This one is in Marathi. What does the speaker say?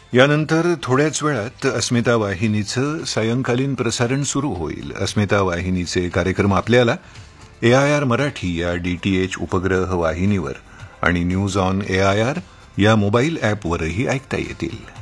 यानंतर थोड्याच वेळात अस्मिता वाहिनीचं सायंकालीन प्रसारण सुरू होईल. अस्मिता वाहिनीचे कार्यक्रम आपल्याला AIR मराठी या DTH उपग्रह वाहिनीवर आणि न्यूज ऑन AIR या मोबाईल ॲपवरही ऐकता येतील.